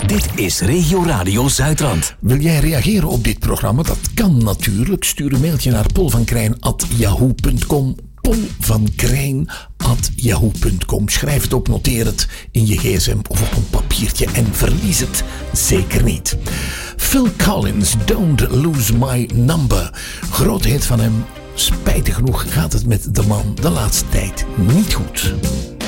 Dit is Regio Radio Zuidrand. Wil jij reageren op dit programma? Dat kan natuurlijk. Stuur een mailtje naar polvankrijn@yahoo.com. polvankrijn@yahoo.com. Schrijf het op, noteer het in je gsm of op een papiertje en verlies het zeker niet. Phil Collins, Don't Lose My Number. Groot hit van hem. Spijtig genoeg gaat het met de man de laatste tijd niet goed.